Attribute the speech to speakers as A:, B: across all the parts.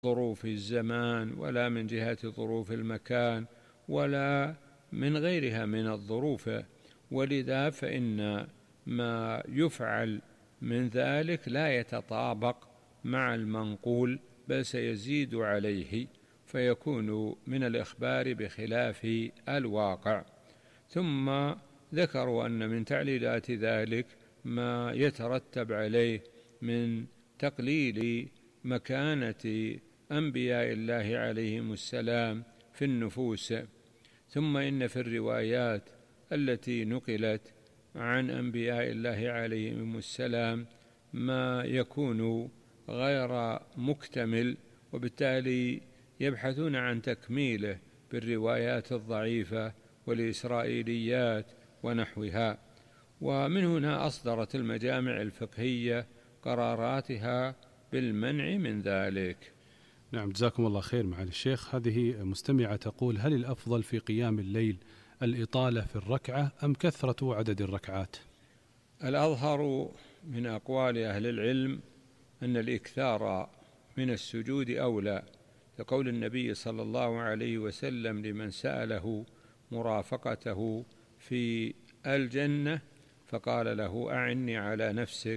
A: ظروف الزمان ولا من جهة ظروف المكان ولا من غيرها من الظروف، ولذا فإن ما يفعل من ذلك لا يتطابق مع المنقول، بل سيزيد عليه فيكون من الإخبار بخلاف الواقع. ثم ذكروا أن من تعليلات ذلك ما يترتب عليه من تقليل مكانة أنبياء الله عليهم السلام في النفوس. ثم إن في الروايات التي نقلت عن أنبياء الله عليهم السلام ما يكون غير مكتمل، وبالتالي يبحثون عن تكميله بالروايات الضعيفة والإسرائيليات ونحوها. ومن هنا أصدرت المجامع الفقهية قراراتها بالمنع من ذلك.
B: نعم، جزاكم الله خير معالي الشيخ. هذه مستمعة تقول: هل الأفضل في قيام الليل الإطالة في الركعة أم كثرة عدد الركعات؟
A: الأظهر من أقوال أهل العلم أن الإكثار من السجود أولى، لقول النبي صلى الله عليه وسلم لمن سأله مرافقته في الجنة فقال له: أعني على نفسك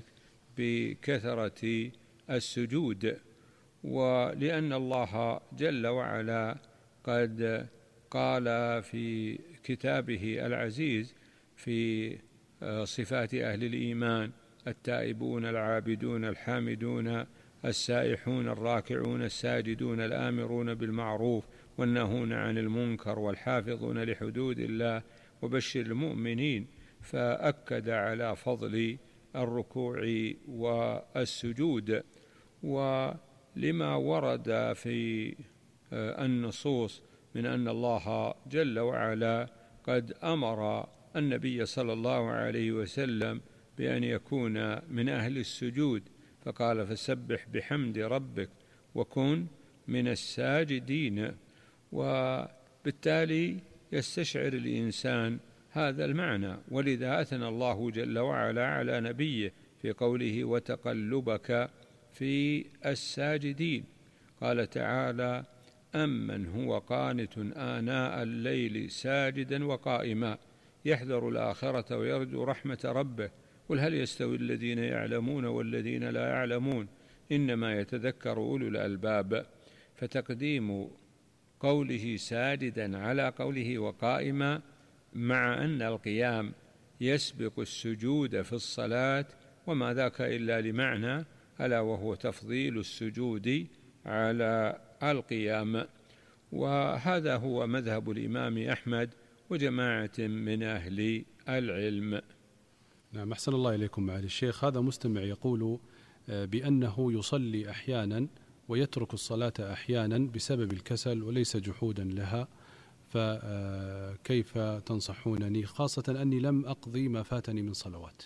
A: بكثرة السجود. ولأن الله جل وعلا قد قال في كتابه العزيز في صفات أهل الإيمان: التائبون العابدون الحامدون السائحون الراكعون الساجدون الآمرون بالمعروف والناهون عن المنكر والحافظون لحدود الله وبشر المؤمنين، فأكد على فضل الركوع والسجود. ولما ورد في النصوص من أن الله جل وعلا قد أمر النبي صلى الله عليه وسلم بأن يكون من أهل السجود، فقال: فسبح بحمد ربك وكن من الساجدين. وبالتالي يستشعر الإنسان هذا المعنى، ولذا أثنى الله جل وعلا على نبيه في قوله: وتقلبك في الساجدين. قال تعالى: أمن هو قانت آناء الليل ساجدا وقائما يحذر الآخرة ويرجو رحمة ربه قل هل يستوي الذين يعلمون والذين لا يعلمون إنما يتذكر أولو الألباب. فتقديم قوله ساجدا على قوله وقائما، مع أن القيام يسبق السجود في الصلاة، وما ذاك إلا لمعنى، ألا وهو تفضيل السجود على القيام. وهذا هو مذهب الإمام أحمد وجماعة من أهل العلم.
B: نعم، أحسن الله إليكم معالي الشيخ. هذا مستمع يقول بأنه يصلي أحيانا ويترك الصلاة أحيانا بسبب الكسل وليس جحودا لها، فكيف تنصحونني، خاصة أني لم أقضي ما فاتني من صلوات؟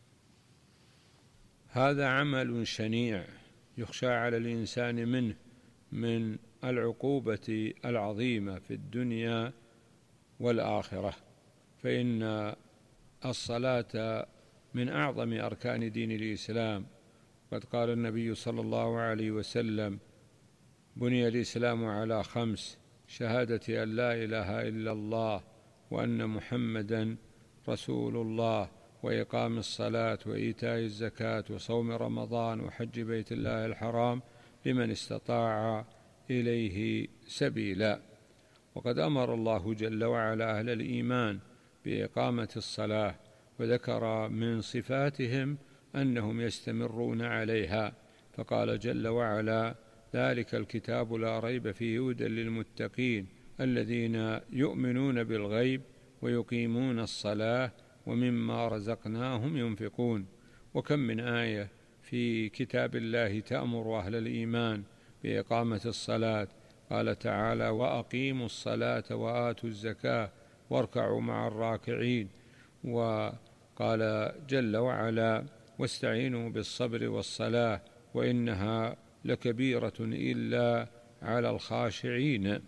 A: هذا عمل شنيع يخشى على الإنسان منه من العقوبة العظيمة في الدنيا والآخرة، فإن الصلاة من أعظم أركان دين الإسلام. قد قال النبي صلى الله عليه وسلم: بني الإسلام على 5: شهادة أن لا إله إلا الله وأن محمدا رسول الله وإقام الصلاة وإيتاء الزكاة وصوم رمضان وحج بيت الله الحرام لمن استطاع إليه سبيلا. وقد أمر الله جل وعلا أهل الإيمان بإقامة الصلاة، وذكر من صفاتهم أنهم يستمرون عليها، فقال جل وعلا: ذلك الكتاب لا ريب فيه هدى للمتقين الذين يؤمنون بالغيب ويقيمون الصلاة ومما رزقناهم ينفقون. وكم من آية في كتاب الله تأمر أهل الإيمان بإقامة الصلاة. قال تعالى: وأقيموا الصلاة وآتوا الزكاة واركعوا مع الراكعين. وقال جل وعلا: واستعينوا بالصبر والصلاة وإنها لكبيرة إلا على الخاشعين.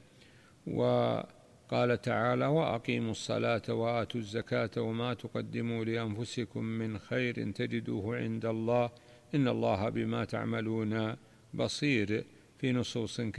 A: وقال تعالى: وأقيموا الصلاة وآتوا الزكاة وما تقدموا لأنفسكم من خير تجدوه عند الله إن الله بما تعملون بصير. في نصوص